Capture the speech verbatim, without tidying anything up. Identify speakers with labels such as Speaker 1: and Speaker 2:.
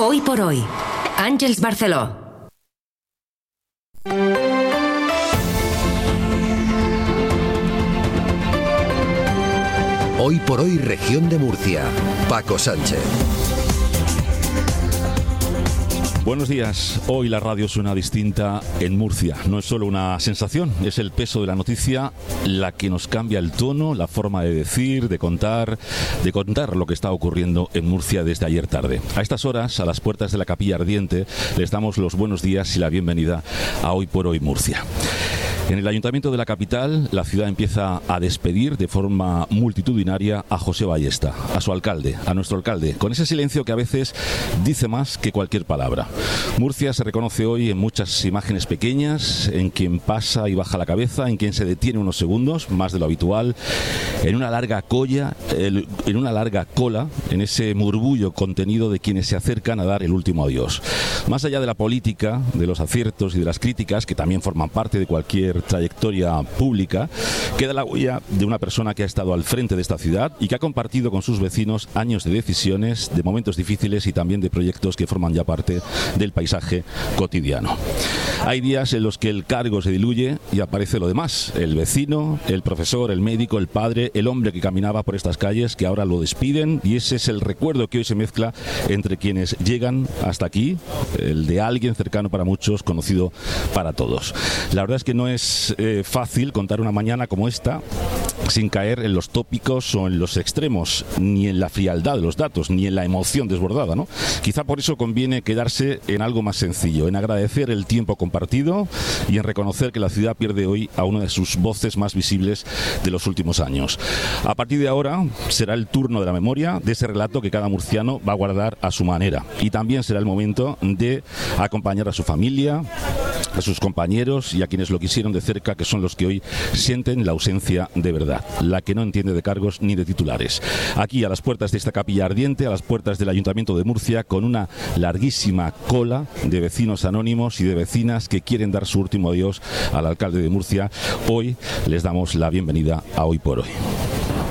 Speaker 1: Hoy por hoy, Àngels Barceló.
Speaker 2: Hoy por hoy, región de Murcia. Paco Sánchez.
Speaker 3: Buenos días. Hoy la radio suena distinta en Murcia. No es solo una sensación, es el peso de la noticia la que nos cambia el tono, la forma de decir, de contar, de contar lo que está ocurriendo en Murcia desde ayer tarde. A estas horas, a las puertas de la Capilla Ardiente, les damos los buenos días y la bienvenida a Hoy por Hoy Murcia. En el Ayuntamiento de la capital, la ciudad empieza a despedir de forma multitudinaria a José Ballesta, a su alcalde, a nuestro alcalde, con ese silencio que a veces dice más que cualquier palabra. Murcia se reconoce hoy en muchas imágenes pequeñas, en quien pasa y baja la cabeza, en quien se detiene unos segundos, más de lo habitual, en una larga colla, en una larga cola, en ese murmullo contenido de quienes se acercan a dar el último adiós. Más allá de la política, de los aciertos y de las críticas, que también forman parte de cualquier trayectoria pública, queda la huella de una persona que ha estado al frente de esta ciudad y que ha compartido con sus vecinos años de decisiones, de momentos difíciles y también de proyectos que forman ya parte del paisaje cotidiano. Hay días en los que el cargo se diluye y aparece lo demás, el vecino, el profesor, el médico, el padre, el hombre que caminaba por estas calles, que ahora lo despiden, y ese es el recuerdo que hoy se mezcla entre quienes llegan hasta aquí, el de alguien cercano para muchos, conocido para todos. La verdad es que no es Es eh, fácil contar una mañana como esta sin caer en los tópicos o en los extremos, ni en la frialdad de los datos, ni en la emoción desbordada, ¿no? Quizá por eso conviene quedarse en algo más sencillo, en agradecer el tiempo compartido y en reconocer que la ciudad pierde hoy a una de sus voces más visibles de los últimos años. A partir de ahora será el turno de la memoria, de ese relato que cada murciano va a guardar a su manera, y también será el momento de acompañar a su familia, a sus compañeros y a quienes lo quisieron de cerca, que son los que hoy sienten la ausencia de verdad, la que no entiende de cargos ni de titulares. Aquí, a las puertas de esta Capilla Ardiente, a las puertas del Ayuntamiento de Murcia, con una larguísima cola de vecinos anónimos y de vecinas que quieren dar su último adiós al alcalde de Murcia, hoy les damos la bienvenida a Hoy por Hoy.